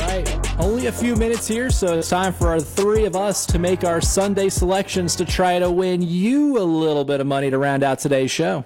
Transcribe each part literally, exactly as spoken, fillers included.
right, only a few minutes here, so it's time for our three of us to make our Sunday selections to try to win you a little bit of money to round out today's show.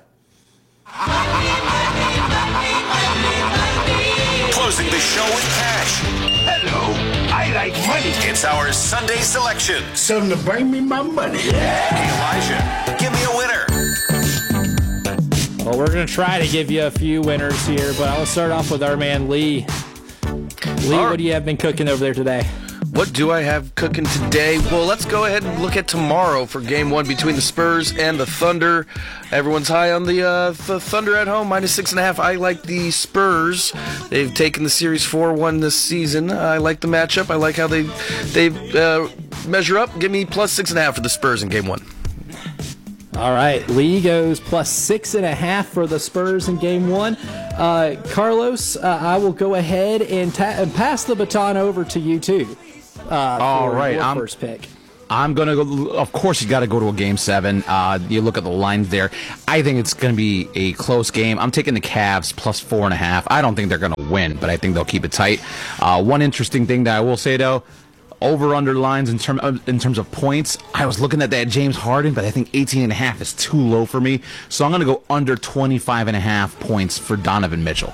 Closing the show with cash. Hello, I like money. It's our Sunday selection. Something to bring me my money. Elijah, give me a winner. Well, we're going to try to give you a few winners here, but I'll start off with our man Lee. Lee, what do you have been cooking over there today? What do I have cooking today? Well, let's go ahead and look at tomorrow for game one between the Spurs and the Thunder. Everyone's high on the, uh, the Thunder at home, minus six and a half. I like the Spurs. They've taken the series four one this season. I like the matchup. I like how they they uh, measure up. Give me plus six and a half for the Spurs in game one. All right, Lee goes plus six and a half for the Spurs in game one. Uh, Carlos, uh, I will go ahead and, ta- and pass the baton over to you too. Uh, All right, your I'm, first pick. I'm going to go, of course, you got to go to a game seven. Uh, you look at the lines there. I think it's going to be a close game. I'm taking the Cavs plus four and a half. I don't think they're going to win, but I think they'll keep it tight. Uh, one interesting thing that I will say, though, over-under lines in, term of, in terms of points, I was looking at that James Harden, but I think eighteen and a half is too low for me. So I'm going to go under twenty-five and a half points for Donovan Mitchell.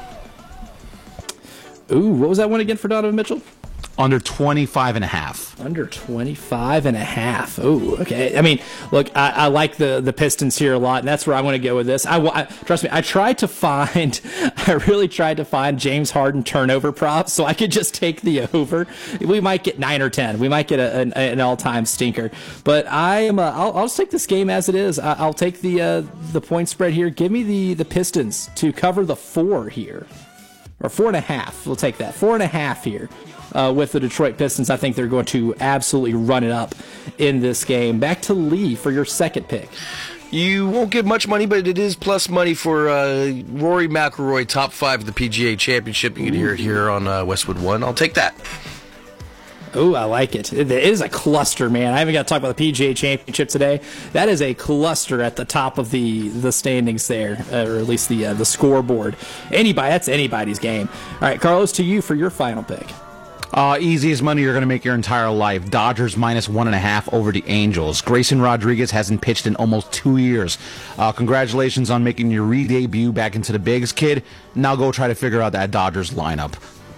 Ooh, what was that one again for Donovan Mitchell? Under twenty-five and a half. Under twenty-five and a half. Oh, okay. I mean, look, I, I like the, the Pistons here a lot, and that's where I want to go with this. I, I trust me, I tried to find, I really tried to find James Harden turnover props so I could just take the over. We might get nine or ten. We might get a, an, an all-time stinker. But I am, uh, I'll, I'll just take this game as it is. I, I'll take the uh, the point spread here. Give me the, the Pistons to cover the four here. Or four and a half. We'll take that. Four and a half here. Uh, with the Detroit Pistons, I think they're going to absolutely run it up in this game. Back to Lee for your second pick. You won't get much money, but it is plus money for uh, Rory McIlroy, top five of the P G A Championship. You can hear it here on uh, Westwood One. I'll take that. Oh, I like it. It is a cluster, man. I haven't got to talk about the P G A Championship today. That is a cluster at the top of the, the standings there, uh, or at least the uh, the scoreboard. Anybody, that's anybody's game. All right, Carlos, to you for your final pick. Uh, easiest money you're going to make your entire life. Dodgers minus one and a half over the Angels. Grayson Rodriguez hasn't pitched in almost two years. Uh, congratulations on making your re-debut back into the bigs, kid. Now go try to figure out that Dodgers lineup.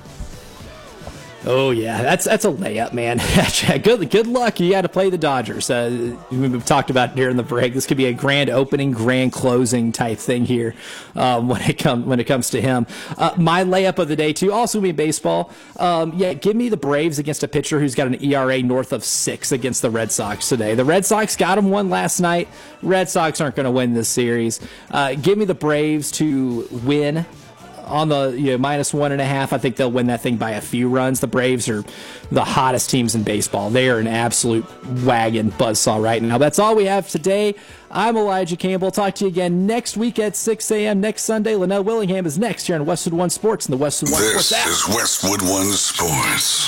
Oh yeah, that's that's a layup, man. good good luck. You got to play the Dodgers. Uh, we've talked about during the break. This could be a grand opening, grand closing type thing here um, when it comes when it comes to him. Uh, my layup of the day too, also be baseball. Um, yeah, give me the Braves against a pitcher who's got an E R A north of six against the Red Sox today. The Red Sox got him one last night. Red Sox aren't going to win this series. Uh, give me the Braves to win. On the you know, minus one and a half, I think they'll win that thing by a few runs. The Braves are the hottest teams in baseball. They are an absolute wagon buzzsaw right now. That's all we have today. I'm Elijah Campbell. Talk to you again next week at six a.m. next Sunday. Linnell Willingham is next here on Westwood One Sports and the Westwood One this Sports app. This is Westwood One Sports.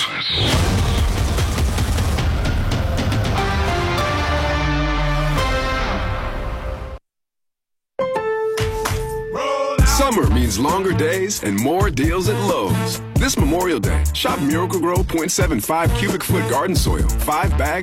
Summer means longer days and more deals at Lowe's. This Memorial Day, shop Miracle-Gro point seven five cubic foot garden soil, five bags